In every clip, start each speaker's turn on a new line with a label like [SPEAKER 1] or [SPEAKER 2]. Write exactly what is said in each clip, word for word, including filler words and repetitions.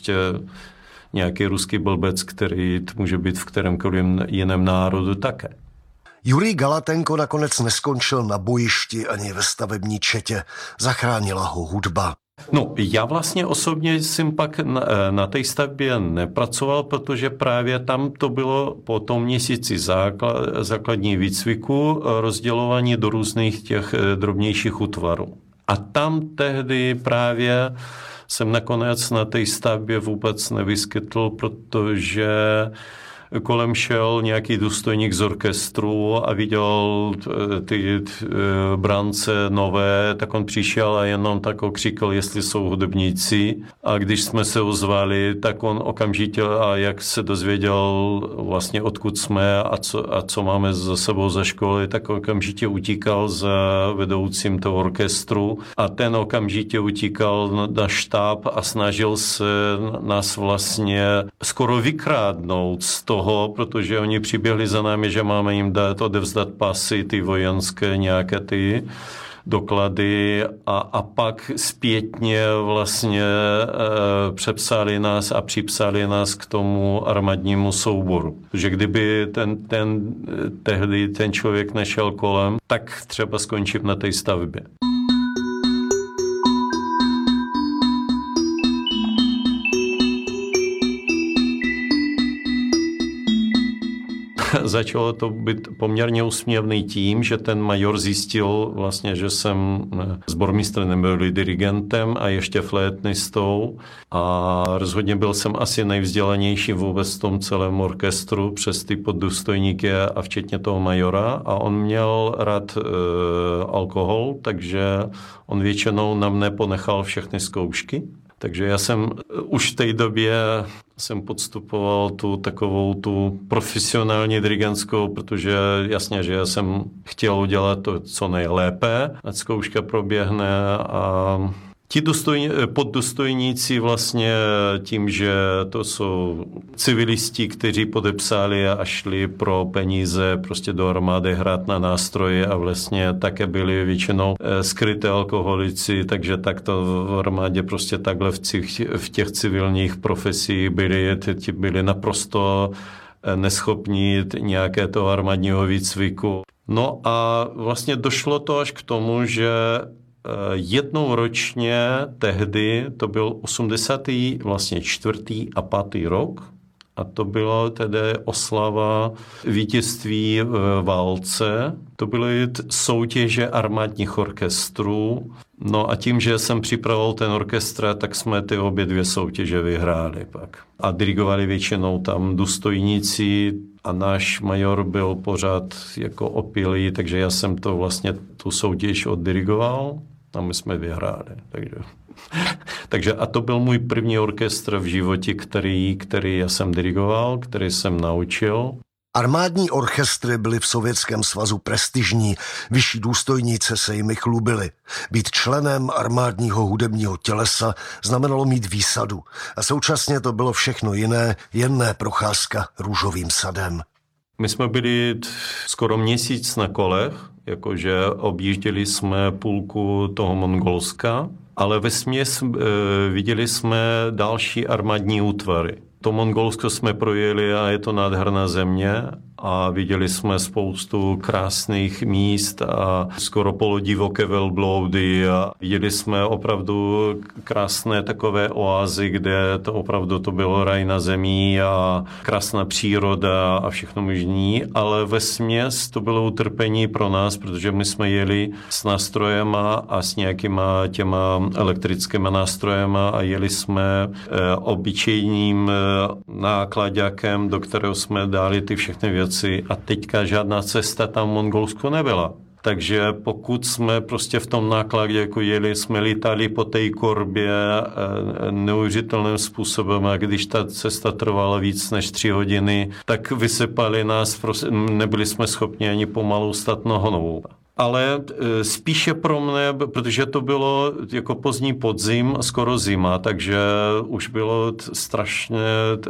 [SPEAKER 1] prostě nějaký ruský blbec, který může být v kterémkoliv jiném národu také.
[SPEAKER 2] Jurij Galatenko nakonec neskončil na bojišti ani ve stavební četě. Zachránila ho hudba.
[SPEAKER 1] No, já vlastně osobně jsem pak na, na té stavbě nepracoval, protože právě tam to bylo po tom měsíci základ, základní výcviku rozdělování do různých těch drobnějších útvarů. A tam tehdy právě jsem nakonec na té stavbě vůbec nevyskytl, protože kolem šel nějaký důstojník z orchestru a viděl ty brance nové, tak on přišel a jenom tak okřikl, jestli jsou hudebníci. A když jsme se ozvali, tak on okamžitě, a jak se dozvěděl vlastně odkud jsme a co, a co máme za sebou za školy, tak okamžitě utíkal za vedoucím toho orchestru a ten okamžitě utíkal na štáb a snažil se nás vlastně skoro vykrádnout z toho, toho, protože oni přiběhli za námi, že máme jim dát, odevzdat pasy, ty vojenské nějaké ty doklady a, a pak zpětně vlastně e, přepsali nás a připsali nás k tomu armádnímu souboru. Že kdyby ten, ten, tehdy ten člověk nešel kolem, tak třeba skončil na té stavbě. Začalo to být poměrně úsměvný tím, že ten major zjistil vlastně, že jsem sbormistrem nebyl dirigentem a ještě flétnistou a rozhodně byl jsem asi nejvzdělanější vůbec v tom celém orchestru přes ty poddůstojníky a včetně toho majora a on měl rád e, alkohol, takže on většinou na mne ponechal všechny zkoušky. Takže já jsem už v té době jsem podstupoval tu takovou tu profesionální dirigentskou, protože jasně, že já jsem chtěl udělat to co nejlépe, ať zkouška proběhne a ti dostojní, poddůstojníci vlastně tím, že to jsou civilisti, kteří podepsali a šli pro peníze prostě do armády hrát na nástroje a vlastně také byli většinou skryté alkoholici, takže takto v armádě prostě takhle v těch, v těch civilních profesích byli, ti byli naprosto neschopní nějaké toho armádního výcviku. No a vlastně došlo to až k tomu, že jednou ročně tehdy, to byl osmdesátý vlastně čtvrtý a pátý rok, a to byla tedy oslava vítězství v válce. To byly soutěže armádních orchestrů. No a tím, že jsem připravoval ten orchestr, tak jsme ty obě dvě soutěže vyhráli pak. A dirigovali většinou tam důstojníci a náš major byl pořád jako opilý, takže já jsem to vlastně tu soutěž oddirigoval a my jsme vyhráli. Takže, takže a to byl můj první orchestr v životě, který, který já jsem dirigoval, který jsem naučil.
[SPEAKER 2] Armádní orchestry byly v Sovětském svazu prestižní, vyšší důstojníci se jimi chlubili. Být členem armádního hudebního tělesa znamenalo mít výsadu a současně to bylo všechno jiné, jen ne procházka růžovým sadem.
[SPEAKER 1] My jsme byli skoro měsíc na kolech, jakože objížděli jsme půlku toho Mongolska, ale vesměs e, viděli jsme další armádní útvary. To Mongolsko jsme projeli a je to nádherná země a viděli jsme spoustu krásných míst a skoro polodivoké velbloudy a viděli jsme opravdu krásné takové oázy, kde to opravdu to bylo raj na zemi a krásná příroda a všechno možný, ale vesměs to bylo utrpení pro nás, protože my jsme jeli s nástrojema a s nějakýma těma elektrickými nástrojema a jeli jsme e, obyčejným e, náklaďákem, do kterého jsme dali ty všechny věci. A teďka žádná cesta tam v Mongolsku nebyla. Takže pokud jsme prostě v tom nákladě jako jeli, jsme lítali po té korbě neuvěřitelným způsobem a když ta cesta trvala víc než tři hodiny, tak vysypali nás, nebyli jsme schopni ani pomalu stát nohou. Ale spíše pro mne, protože to bylo jako pozdní podzim, skoro zima, takže už bylo strašně e,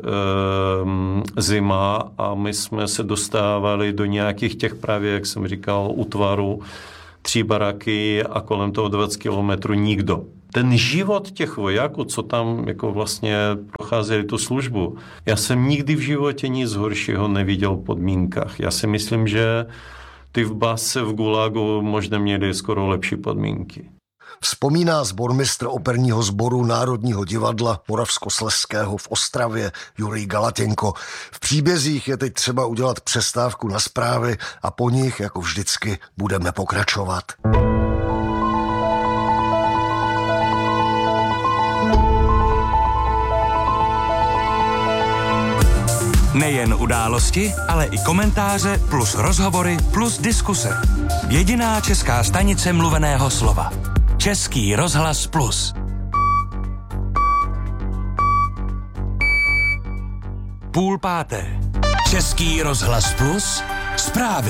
[SPEAKER 1] zima a my jsme se dostávali do nějakých těch právě, jak jsem říkal, útvarů, tři baraky a kolem toho dvacet kilometrů nikdo. ten život těch vojáků, co tam jako vlastně procházeli tu službu, já jsem nikdy v životě nic horšího neviděl v podmínkách. Já si myslím, že ty v básce v Gulagu možná měli skoro lepší podmínky.
[SPEAKER 2] Vzpomíná sbormistr operního sboru Národního divadla Moravskoslezského v Ostravě Jurij Galatěnko. V příbězích je teď třeba udělat přestávku na zprávy a po nich, jako vždycky, budeme pokračovat.
[SPEAKER 3] Nejen události, ale i komentáře plus rozhovory plus diskuse. Jediná česká stanice mluveného slova. Český rozhlas plus. Půl páté. Český rozhlas plus. Zprávy.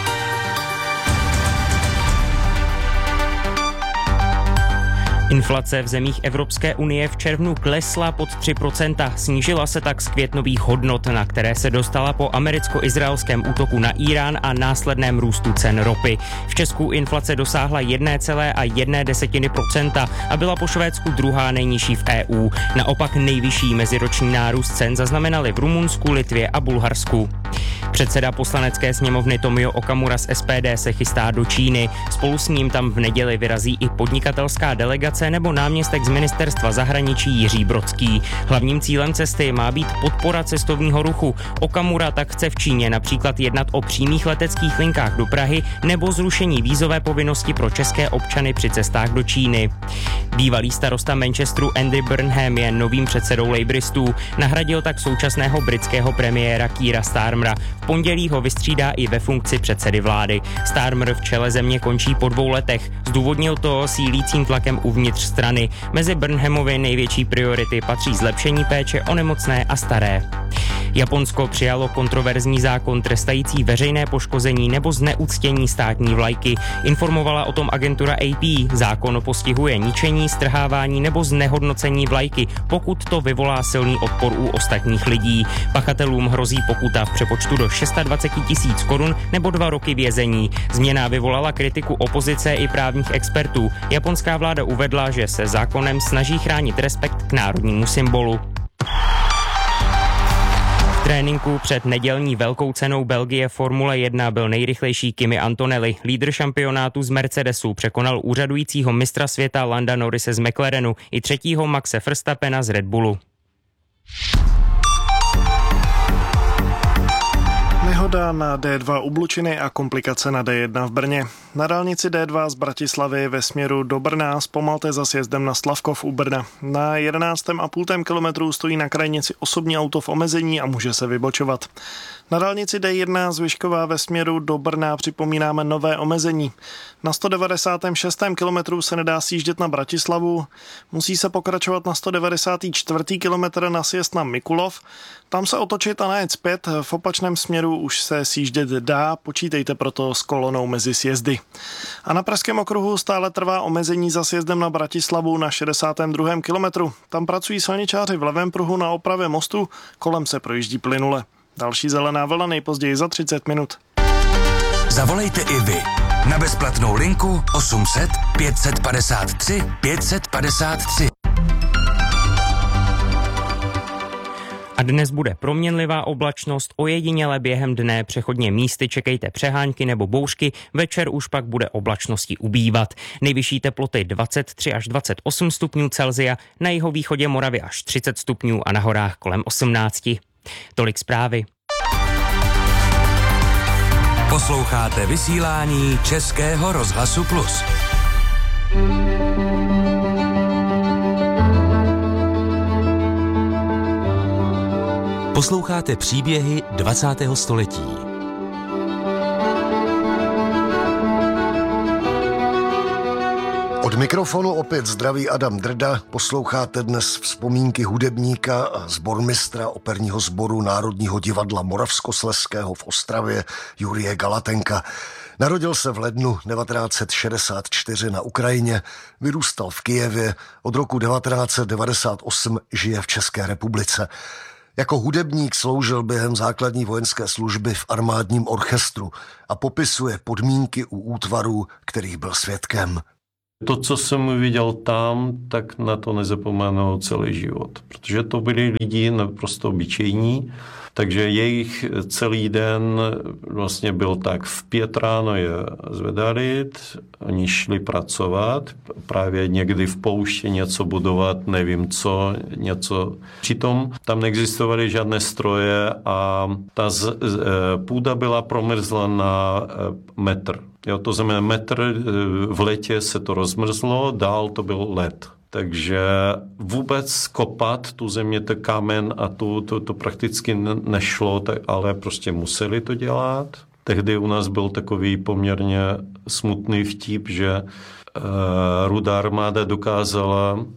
[SPEAKER 4] Inflace v zemích Evropské unie v červnu klesla pod tři procenta, snížila se tak z květnových hodnot, na které se dostala po americko-izraelském útoku na Irán a následném růstu cen ropy. V Česku inflace dosáhla jedna celá jedna procenta a byla po Švédsku druhá nejnižší v E U. Naopak nejvyšší meziroční nárůst cen zaznamenali v Rumunsku, Litvě a Bulharsku. Předseda poslanecké sněmovny Tomio Okamura z S P D se chystá do Číny. Spolu s ním tam v neděli vyrazí i podnikatelská delegace nebo náměstek z ministerstva zahraničí Jiří Brodský. Hlavním cílem cesty má být podpora cestovního ruchu. Okamura tak chce v Číně například jednat o přímých leteckých linkách do Prahy nebo zrušení vízové povinnosti pro české občany při cestách do Číny. Bývalý starosta Manchesteru Andy Burnham je novým předsedou Labouristů. Nahradil tak současného britského premiéra Keira Starmera. V pondělí ho vystřídá i ve funkci předsedy vlády. Starmer v čele země končí po dvou letech. Zdůvodnil to sílícím tlakem uvnitř strany. Mezi Burnhamovy největší priority patří zlepšení péče o nemocné a staré. Japonsko přijalo kontroverzní zákon trestající veřejné poškození nebo zneuctění státní vlajky. Informovala o tom agentura A P. Zákon postihuje ničení, strhávání nebo znehodnocení vlajky, pokud to vyvolá silný odpor u ostatních lidí. Pachatelům hrozí pokuta v přepočtu do dvacet šest tisíc korun nebo dva roky vězení. Změna vyvolala kritiku opozice i právních expertů. Japonská vláda uvedla, že se zákonem snaží chránit respekt k národnímu symbolu. V tréninku před nedělní velkou cenou Belgie Formule jedna byl nejrychlejší Kimi Antonelli. Lídr šampionátu z Mercedesu překonal úřadujícího mistra světa Landa Norrise z McLarenu i třetího Maxe Verstappena z Red Bullu.
[SPEAKER 5] Nehoda na D dva u Blučiny a komplikace na D jedna v Brně. Na dálnici D dva z Bratislavy ve směru do Brna zpomalte za sjezdem na Slavkov u Brna. Na jedenáctém a půl kilometru stojí na krajnici osobní auto v omezení a může se vybočovat. Na dálnici D jedna z Vyškova ve směru do Brna připomínáme nové omezení. Na sto devadesátém šestém kilometru se nedá sjíždět na Bratislavu, musí se pokračovat na sto devadesátém čtvrtém kilometru na sjezd na Mikulov, tam se otočit a najet zpět, v opačném směru už se sjíždět dá, počítejte proto s kolonou mezi sjezdy. A na Pražském okruhu stále trvá omezení za sjezdem na Bratislavu na šedesátém druhém kilometru. Tam pracují silničáři v levém pruhu na opravě mostu, kolem se projíždí plynule. Další zelená vlna nejpozději za třicet minut.
[SPEAKER 3] Zavolejte i vy na bezplatnou linku osm set pět padesát tři pět padesát tři.
[SPEAKER 4] A dnes bude proměnlivá oblačnost, ojediněle během dne přechodně místy čekejte přehánky nebo bouřky, večer už pak bude oblačnosti ubývat. Nejvyšší teploty dvacet tři až dvacet osm stupňů Celsia, na jihovýchodě Moravy až třicet stupňů a na horách kolem osmnáct. Tolik zprávy.
[SPEAKER 3] Posloucháte vysílání Českého rozhlasu Plus. Posloucháte příběhy dvacátého století.
[SPEAKER 2] Od mikrofonu opět zdraví Adam Drda, posloucháte dnes vzpomínky hudebníka a sbormistra operního sboru Národního divadla Moravskoslezského v Ostravě Jurije Galatenka. Narodil se v lednu devatenáct set šedesát čtyři na Ukrajině, vyrůstal v Kyjevě, od roku devatenáct set devadesát osm žije v České republice. Jako hudebník sloužil během základní vojenské služby v armádním orchestru a popisuje podmínky u útvarů, kterých byl svědkem.
[SPEAKER 1] To, co jsem viděl tam, tak na to nezapomenu celý život. Protože to byli lidi naprosto obyčejní, takže jejich celý den vlastně byl tak, v pět ráno je zvedali, oni šli pracovat, právě někdy v poušti něco budovat, nevím co, něco. Přitom tam neexistovaly žádné stroje a ta z, půda byla promrzla na metr. Jo, to znamená, metr v létě se to rozmrzlo, dál to byl led. Takže vůbec kopat tu země, ten kámen a tu, to, to prakticky nešlo, tak, ale prostě museli to dělat. Tehdy u nás byl takový poměrně smutný vtip, že uh, Rudá armáda dokázala uh,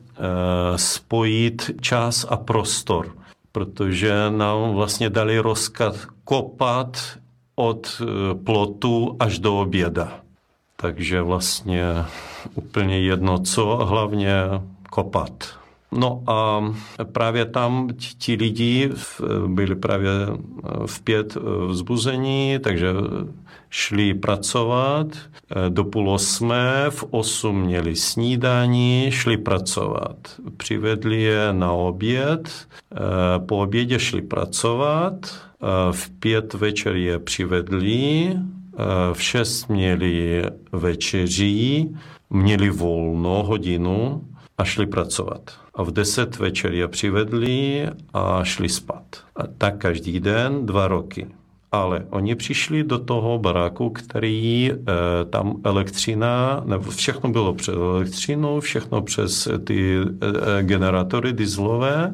[SPEAKER 1] spojit čas a prostor, protože nám vlastně dali rozkaz kopat od plotu až do oběda. Takže vlastně úplně jedno co, hlavně kopat. No a právě tam ti lidi byli právě v pět vzbuzení, takže šli pracovat do půl osmé, v osm měli snídani, šli pracovat. Přivedli je na oběd, po obědě šli pracovat, v pět večer je přivedli, v šest měli večeří, měli volno hodinu a šli pracovat. A v deset večer je přivedli a šli spát. A tak každý den dva roky. Ale oni přišli do toho baráku, který eh, tam elektřina, nebo všechno bylo přes elektřinu, všechno přes ty eh, generátory dieselové.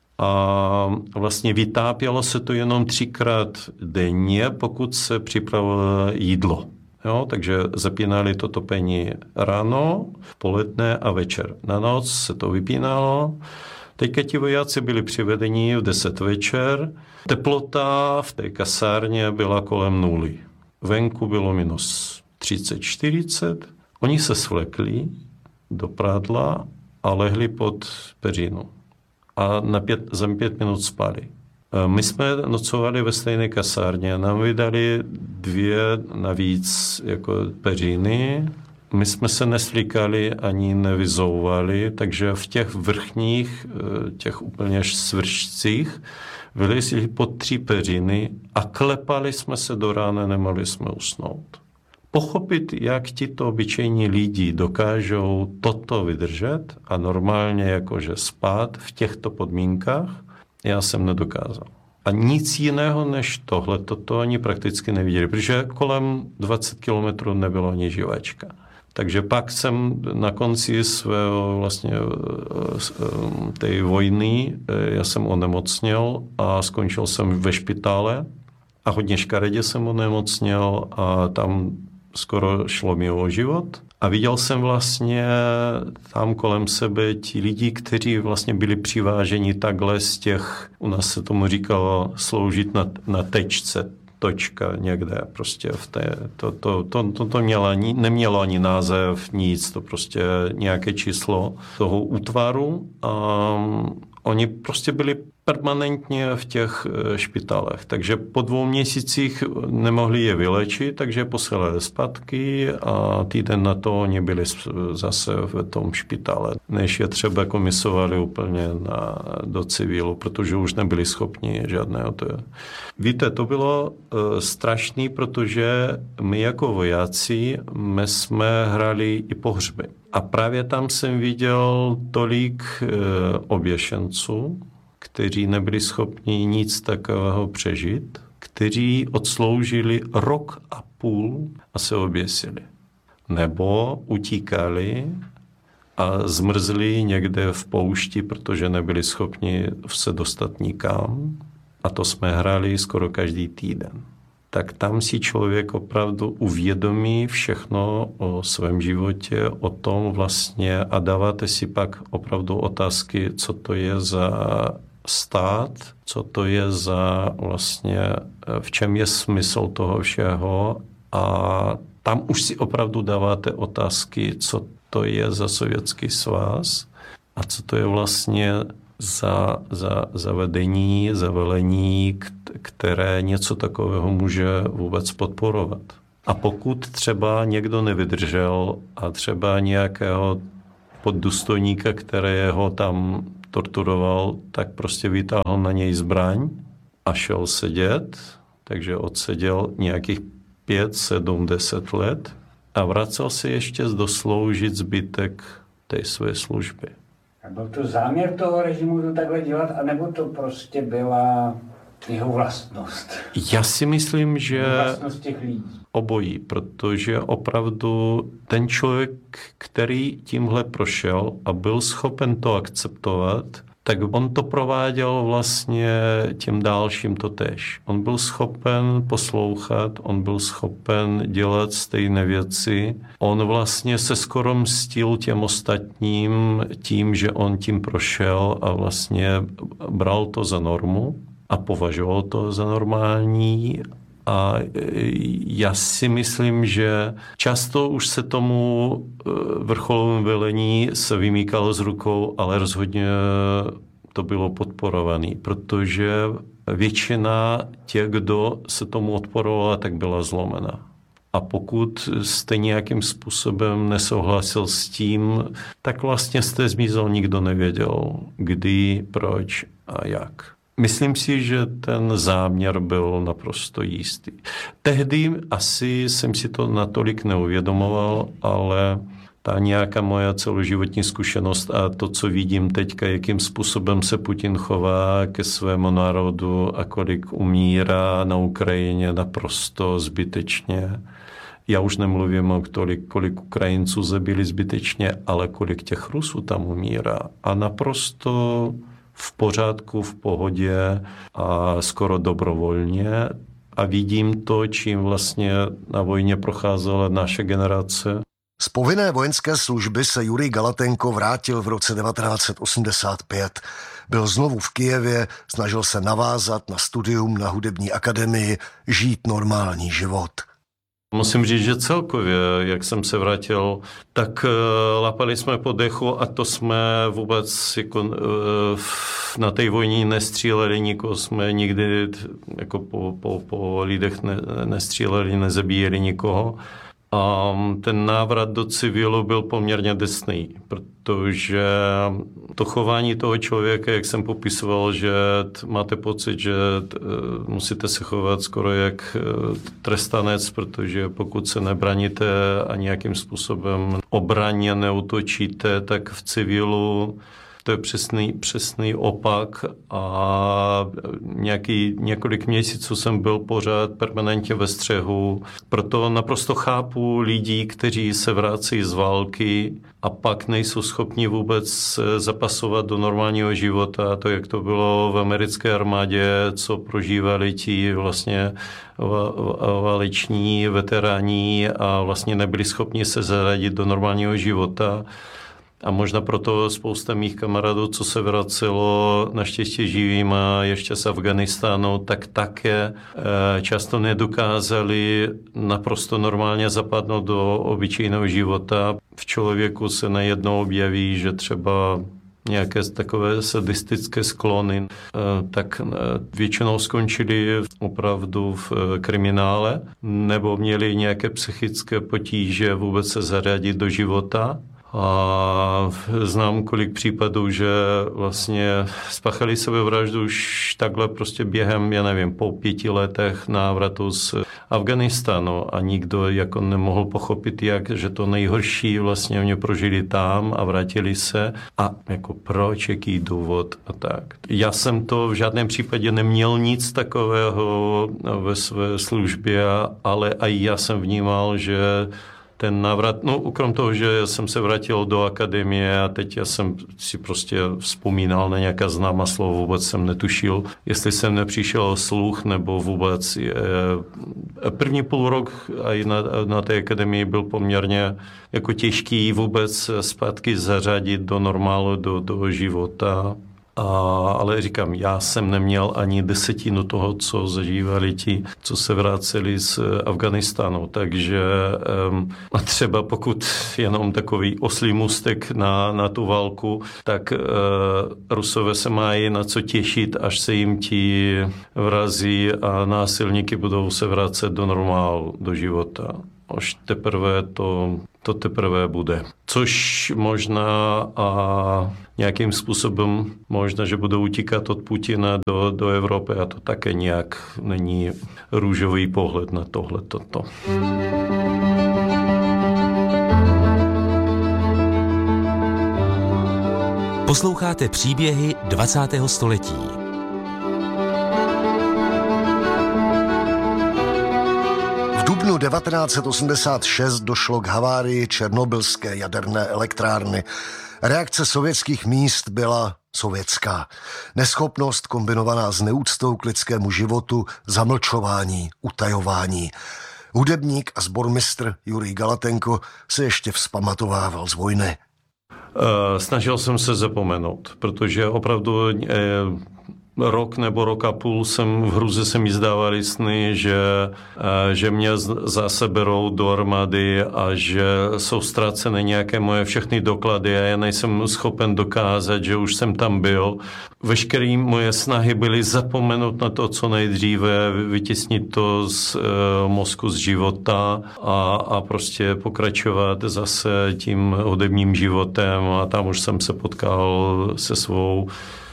[SPEAKER 1] A vlastně vytápělo se to jenom třikrát denně, pokud se připravilo jídlo. Jo, takže zapínali to topení ráno, poledne a večer. Na noc se to vypínalo. Teďka ti vojáci byli přivedeni v deset večer. Teplota v té kasárně byla kolem nuly. Venku bylo minus třicet čtyřicet. Oni se svlekli do prádla a lehli pod peřinu. A na pět, za pět minut spali. My jsme nocovali ve stejné kasárně, nám vydali dvě navíc jako peřiny. My jsme se nesvlíkali ani nevyzouvali, takže v těch vrchních, těch úplně svršcích vylezli pod tři peřiny a klepali jsme se do rána, nemohli jsme usnout. Pochopit, jak tito obyčejní lidi dokážou toto vydržet a normálně jakože spát v těchto podmínkách, já jsem nedokázal. A nic jiného než tohle, toto oni prakticky neviděli, protože kolem dvacet kilometrů nebylo ani živačka. Takže pak jsem na konci svého vlastně té vojny, já jsem onemocněl a skončil jsem ve špitále a hodně škaredě jsem onemocněl a tam skoro šlo mi o život. A viděl jsem vlastně tam kolem sebe ti lidi, kteří vlastně byli přiváženi takhle z těch, u nás se tomu říkalo, sloužit na, na tečce, točka někde prostě v té, to, to, to, to, to mělo ani, nemělo ani název, nic, to prostě nějaké číslo toho útvaru. A oni prostě byli permanentně v těch špitálech. Takže po dvou měsících nemohli je vylečit, takže poslali zpátky a týden na to oni byli zase v tom špitále. Než je třeba komisovali úplně na, do civilu, protože už nebyli schopni žádného to. Víte, to bylo uh, strašný, protože my jako vojáci, my jsme hrali i pohřby. A právě tam jsem viděl tolik uh, oběšenců, kteří nebyli schopni nic takového přežít, kteří odsloužili rok a půl a se oběsili. Nebo utíkali a zmrzli někde v poušti, protože nebyli schopni se dostat nikam. A to jsme hráli skoro každý týden. Tak tam si člověk opravdu uvědomí všechno o svém životě, o tom vlastně a dáváte si pak opravdu otázky, co to je za stát, co to je za vlastně, v čem je smysl toho všeho a tam už si opravdu dáváte otázky, co to je za Sovětský svaz a co to je vlastně za, za, za vedení, za velení, které něco takového může vůbec podporovat. A pokud třeba někdo nevydržel a třeba nějakého poddůstojníka, který ho tam torturoval, tak prostě vytáhl na něj zbraň a šel sedět, takže odseděl nějakých pět, sedm, deset let a vracel se ještě dosloužit zbytek té své služby.
[SPEAKER 6] A byl to záměr toho režimu to takhle dělat, anebo to prostě byla jeho vlastnost?
[SPEAKER 1] Já si myslím, že
[SPEAKER 6] Vlastnost těch lidí.
[SPEAKER 1] Obojí, protože opravdu ten člověk, který tímhle prošel a byl schopen to akceptovat, tak on to prováděl vlastně těm dalším totéž. On byl schopen poslouchat, on byl schopen dělat stejné věci. On vlastně se skoro mstil těm ostatním tím, že on tím prošel a vlastně bral to za normu a považoval to za normální. A já si myslím, že často už se tomu vrcholovému velení se vymýkalo z rukou, ale rozhodně to bylo podporované, protože většina těch, kdo se tomu odporovala, tak byla zlomena. A pokud jste nějakým způsobem nesouhlasil s tím, tak vlastně jste zmizel, nikdo nevěděl, kdy, proč a jak. Myslím si, že ten záměr byl naprosto jistý. Tehdy asi jsem si to natolik neuvědomoval, ale ta nějaká moja celoživotní zkušenost a to, co vidím teďka, jakým způsobem se Putin chová ke svému národu a kolik umírá na Ukrajině naprosto zbytečně. Já už nemluvím o tolik, kolik Ukrajinců zabili zbytečně, ale kolik těch Rusů tam umírá. A naprosto v pořádku, v pohodě a skoro dobrovolně. A vidím to, čím vlastně na vojně procházela naše generace.
[SPEAKER 2] Z povinné vojenské služby se Jurij Galatenko vrátil v roce devatenáct osmdesát pět. Byl znovu v Kyjevě, snažil se navázat na studium na hudební akademii, žít normální život.
[SPEAKER 1] Musím říct, že celkově, jak jsem se vrátil, tak lapali jsme po dechu a to jsme vůbec jako, na té vojně nestříleli nikoho, jsme nikdy jako po, po, po lidech ne, nestříleli, nezabíjeli nikoho. A ten návrat do civilu byl poměrně drsný, protože to chování toho člověka, jak jsem popisoval, že máte pocit, že musíte se chovat skoro jak trestanec, protože pokud se nebraníte a nějakým způsobem obranně neútočíte, tak v civilu to je přesný, přesný opak a nějaký, několik měsíců jsem byl pořád permanentně ve střehu. Proto naprosto chápu lidí, kteří se vrací z války a pak nejsou schopni vůbec zapasovat do normálního života. To, jak to bylo v americké armádě, co prožívali ti vlastně váleční veteráni a vlastně nebyli schopni se zaradit do normálního života. A možná proto spousta mých kamarádů, co se vracelo naštěstí živým a ještě z Afganistánu, tak také často nedokázali naprosto normálně zapadnout do obyčejného života. V člověku se najednou objeví, že třeba nějaké takové sadistické sklony, tak většinou skončili opravdu v kriminále nebo měli nějaké psychické potíže vůbec se zařadit do života. A znám kolik případů, že vlastně spáchali sebevraždu už takhle prostě během, já nevím, po pěti letech návratu z Afganistánu a nikdo jako nemohl pochopit, jak, že to nejhorší vlastně oni prožili tam a vrátili se a jako proč, jaký důvod a tak. Já jsem to v žádném případě neměl nic takového ve své službě, ale i já jsem vnímal, že ten návrat, no ukrom toho, že jsem se vrátil do akademie a teď já jsem si prostě vzpomínal na nějaká známá slovo, vůbec jsem netušil, jestli jsem nepřišel sluch nebo vůbec. První půl rok i na, na té akademii byl poměrně jako těžký vůbec zpátky zařadit do normálu, do, do života. A, ale říkám, já jsem neměl ani desetinu toho, co zažívali ti, co se vraceli z Afganistánu. Takže um, a třeba pokud jenom takový oslý můstek na, na tu válku, tak uh, Rusové se mají na co těšit, až se jim ti vrazí a násilníky budou se vracet do normálu, do života. Až teprve to, to teprve bude. Což možná a nějakým způsobem možná, že budou utíkat od Putina do, do Evropy a to také nějak není růžový pohled na tohle toto.
[SPEAKER 3] Posloucháte příběhy dvacátého století.
[SPEAKER 2] V dubnu devatenáct set osmdesát šest došlo k havárii černobylské jaderné elektrárny. Reakce sovětských míst byla sovětská. Neschopnost kombinovaná s neúctou k lidskému životu, zamlčování, utajování. Hudebník a sbormistr Jurij Galatenko se ještě vzpamatovával z vojny.
[SPEAKER 1] Snažil jsem se zapomenout, protože opravdu rok nebo rok a půl jsem v hruze se mi zdávaly sny, že, že mě zase berou do armády a že jsou ztracené nějaké moje všechny doklady a já nejsem schopen dokázat, že už jsem tam byl. Veškeré moje snahy byly zapomenout na to, co nejdříve, vytěsnit to z mozku, z života a, a prostě pokračovat zase tím hudebním životem a tam už jsem se potkal se svou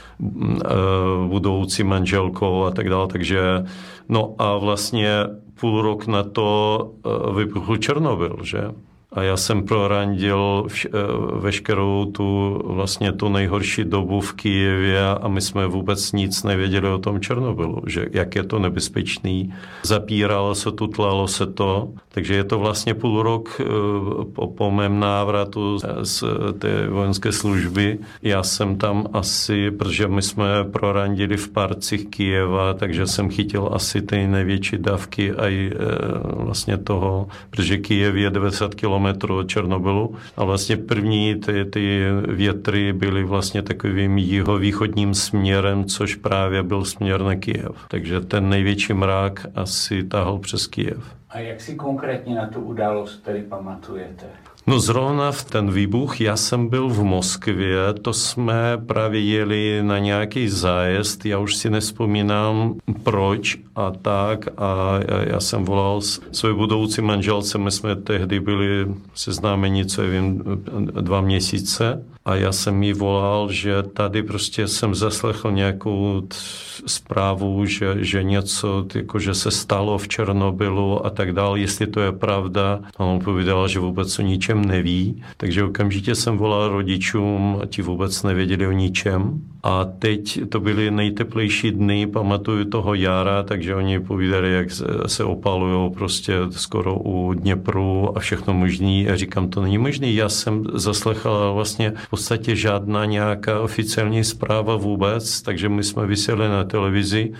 [SPEAKER 1] budoucí manželkou a tak dále, takže no a vlastně půl rok na to vypukl Černobyl, že? A já jsem prorandil veškerou tu vlastně tu nejhorší dobu v Kyjevě a my jsme vůbec nic nevěděli o tom Černobylu, že jak je to nebezpečný. Zapíralo se to, tlalo se to, takže je to vlastně půl rok po, po mém návratu z té vojenské služby. Já jsem tam asi, protože my jsme prorandili v parcích Kyjeva, takže jsem chytil asi ty největší dávky a vlastně toho, protože Kyjev je devadesát kilometrů od Černobylu a vlastně první ty, ty větry byly vlastně takovým jihovýchodním směrem, což právě byl směr na Kyjev. Takže ten největší mrak asi tahal přes Kyjev.
[SPEAKER 6] A jak si konkrétně na tu událost tedy pamatujete?
[SPEAKER 1] No zrovna v ten výbuch, já jsem byl v Moskvě, to jsme právě jeli na nějaký zájezd, já už si nevzpomínám proč a tak a já jsem volal své budoucí manželce, my jsme tehdy byli seznámeni, co vím, dva měsíce a já jsem jí volal, že tady prostě jsem zaslechl nějakou t- zprávu, že, že něco, jako, že se stalo v Černobylu a tak dále, jestli to je pravda. A on povídal, že vůbec o ničem neví, takže okamžitě jsem volal rodičům a ti vůbec nevěděli o ničem. A teď to byly nejteplejší dny, pamatuju toho jara, takže oni povídali, jak se opalujou prostě skoro u Dněpru a všechno možný. A říkám, to není možný. Já jsem zaslechl vlastně v podstatě žádná nějaká oficiální zpráva vůbec, takže my jsme vysílali na televizi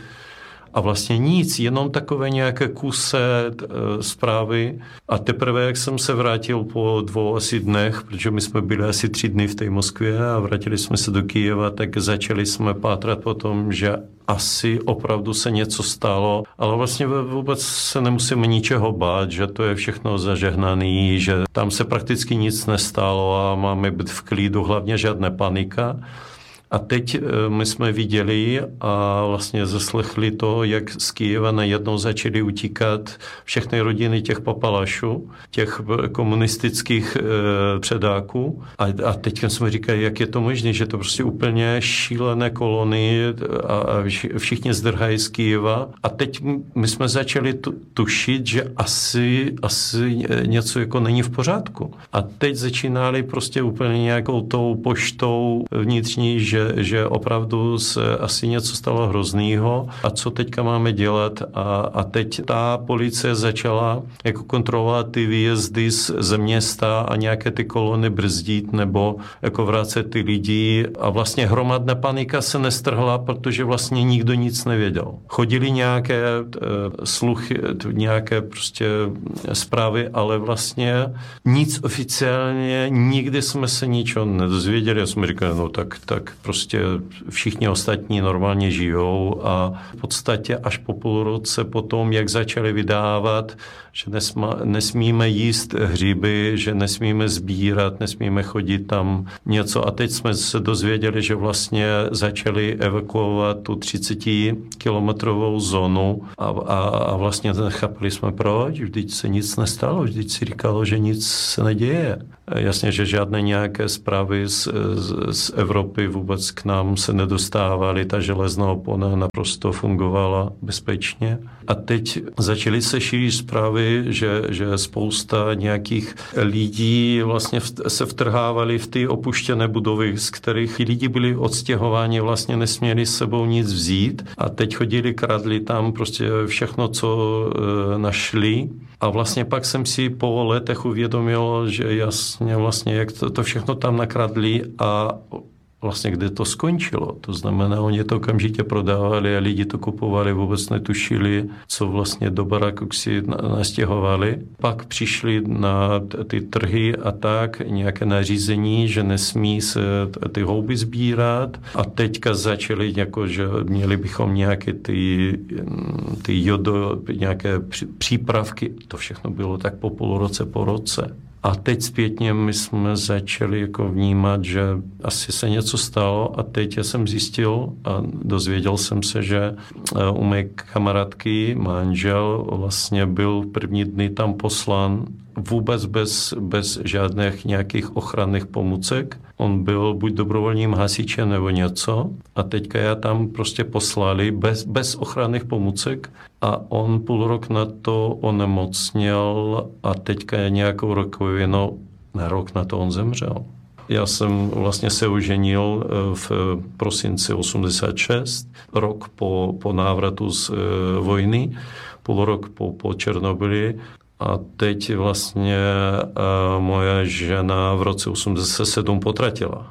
[SPEAKER 1] a vlastně nic, jenom takové nějaké kuse e, zprávy. A teprve, jak jsem se vrátil po dvou asi dnech, protože my jsme byli asi tři dny v té Moskvě a vrátili jsme se do Kyjeva, tak začali jsme pátrat po tom, že asi opravdu se něco stalo, ale vlastně vůbec se nemusíme ničeho bát, že to je všechno zažehnaný, že tam se prakticky nic nestalo a máme být v klidu, hlavně žádná panika. A teď my jsme viděli a vlastně zaslechli to, jak z Kyjeva najednou začaly utíkat všechny rodiny těch papalašů, těch komunistických e, předáků. A, a teď jsme říkali, jak je to možné, že to prostě úplně šílené kolony a, a všichni zdrhají z Kyjeva. A teď my jsme začali tu, tušit, že asi, asi něco jako není v pořádku. A teď začínali prostě úplně nějakou tou poštou vnitřní, že že opravdu se asi něco stalo hroznýho a co teďka máme dělat a, a teď ta policie začala jako kontrolovat ty výjezdy z, z města a nějaké ty kolony brzdit nebo jako vracet ty lidi a vlastně hromadná panika se nestrhla, protože vlastně nikdo nic nevěděl. Chodili nějaké e, sluchy, nějaké prostě zprávy, ale vlastně nic oficiálně, nikdy jsme se ničeho nedozvěděli a jsme říkali, no tak, tak prostě všichni ostatní normálně žijou a v podstatě až po půl roce potom, jak začali vydávat, že nesma, nesmíme jíst hříby, že nesmíme sbírat, nesmíme chodit tam něco. A teď jsme se dozvěděli, že vlastně začali evakuovat tu třicetikilometrovou zónu a, a, a vlastně nechápali jsme proč, vždyť se nic nestalo, vždyť si říkalo, že nic se neděje. Jasně, že žádné nějaké zprávy z, z, z Evropy vůbec k nám se nedostávaly, ta železná opona naprosto fungovala bezpečně. A teď začaly se šířit zprávy, že, že spousta nějakých lidí vlastně se vtrhávali v ty opuštěné budovy, z kterých lidi byli odstěhováni, vlastně nesměli s sebou nic vzít a teď chodili, kradli tam prostě všechno, co e, našli. A vlastně pak jsem si po letech uvědomil, že jasně vlastně, jak to, to všechno tam nakradli a vlastně kde to skončilo. To znamená, oni to okamžitě prodávali a lidi to kupovali, vůbec netušili, co vlastně do baráku si nastěhovali. Pak přišli na ty trhy a tak nějaké nařízení, že nesmí se ty houby sbírat a teďka začali, jako, že měli bychom nějaké ty, ty jodo, nějaké přípravky. To všechno bylo tak po půl roce, po roce. A teď zpětně my jsme začali jako vnímat, že asi se něco stalo a teď já jsem zjistil a dozvěděl jsem se, že u mé kamarádky manžel vlastně byl první dny tam poslán vůbec bez, bez žádných nějakých ochranných pomůcek. On byl buď dobrovolným hasičem nebo něco a teďka já tam prostě poslali bez, bez ochranných pomůcek a on půl rok na to onemocněl a teďka je nějakou rakovinou, na rok na to on zemřel. Já jsem vlastně se oženil v prosinci osmdesát šest, rok po, po návratu z vojny, půl rok po, po Černobyli. A teď vlastně uh, moje žena v roce osmdesát sedm potratila.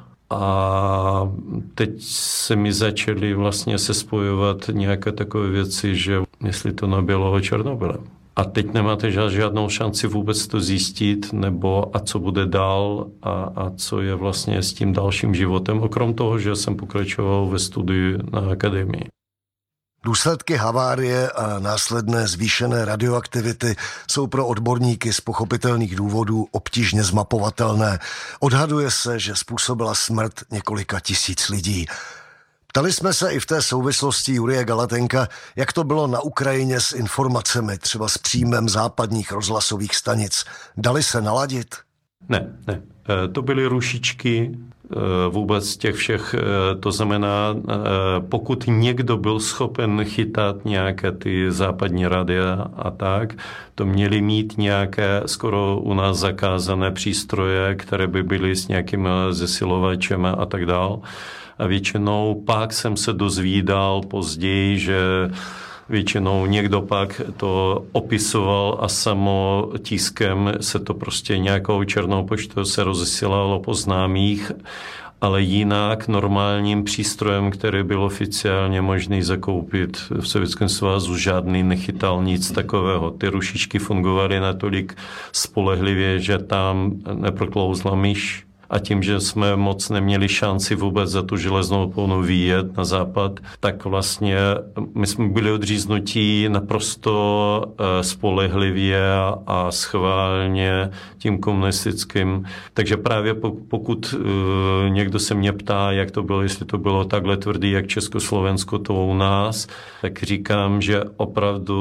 [SPEAKER 1] A teď se mi začaly vlastně se spojovat nějaké takové věci, že jestli to nebylo Černobylem. A teď nemáte žádnou šanci vůbec to zjistit, nebo a co bude dál a, a co je vlastně s tím dalším životem, okrom toho, že jsem pokračoval ve studiu na akademii.
[SPEAKER 2] Důsledky havárie a následné zvýšené radioaktivity jsou pro odborníky z pochopitelných důvodů obtížně zmapovatelné. Odhaduje se, že způsobila smrt několika tisíc lidí. Ptali jsme se i v té souvislosti Jurije Galatenka, jak to bylo na Ukrajině s informacemi, třeba s příjmem západních rozhlasových stanic. Dali se naladit?
[SPEAKER 1] Ne, ne. To byly rušičky vůbec těch všech, to znamená, pokud někdo byl schopen chytat nějaké ty západní rádia a tak, to měli mít nějaké skoro u nás zakázané přístroje, které by byly s nějakým zesilovačem a tak dál. A většinou pak jsem se dozvídal později, že většinou někdo pak to opisoval a samo tiskem se to prostě nějakou černou poštou se rozesílalo po známých, ale jinak normálním přístrojem, který byl oficiálně možný zakoupit v Sovětském svazu, žádný nechytal nic takového. Ty rušičky fungovaly natolik spolehlivě, že tam neproklouzla myš. A tím, že jsme moc neměli šanci vůbec za tu železnou oponu vyjet na západ, tak vlastně my jsme byli odříznutí naprosto spolehlivě a schválně tím komunistickým. Takže právě pokud někdo se mě ptá, jak to bylo, jestli to bylo takhle tvrdý, jak Československo, to u nás, tak říkám, že opravdu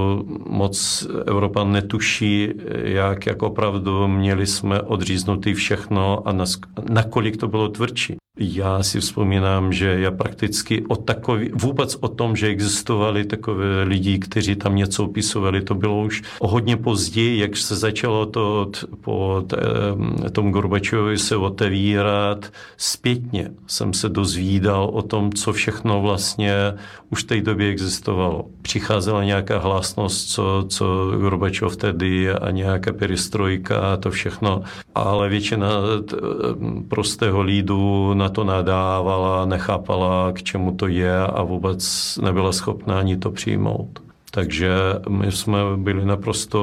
[SPEAKER 1] moc Evropa netuší, jak, jak opravdu měli jsme odříznutý všechno a nakolik to bylo tvrdší. Já si vzpomínám, že já prakticky o takový, vůbec o tom, že existovali takové lidi, kteří tam něco opisovali, to bylo už o hodně později, jak se začalo to po tom Gorbačovi se otevírat. Zpětně jsem se dozvídal o tom, co všechno vlastně už v té době existovalo. Přicházela nějaká hlasnost, co, co Gorbačov tedy a nějaká perestrojka a to všechno, ale většina prostého lidu na to nadávala, nechápala, k čemu to je a vůbec nebyla schopná ani to přijmout. Takže my jsme byli naprosto